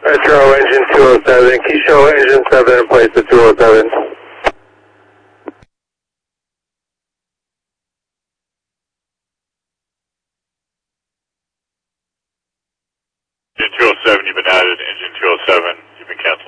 Metro engine 207, can you show engine 7 in place at 207? Engine 207, you've been added. Engine 207, you've been canceled.